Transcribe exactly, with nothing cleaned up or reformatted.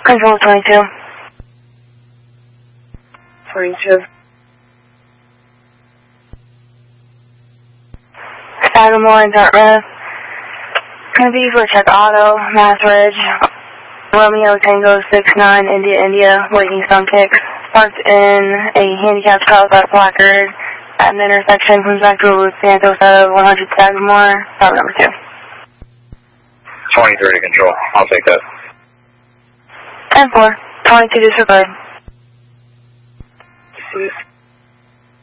Control twenty-two. twenty-two. Sagamore and Dartmouth. Gonna be for check auto, Mass Ridge. Romeo Tango six nine, India India, waiting some kicks. Parked in a handicapped car with our placard at an intersection. Comes back to Los Santos out of one hundred Sagamore. Stop number two. twenty-three to control. I'll take that. ten four. twenty-two disregard.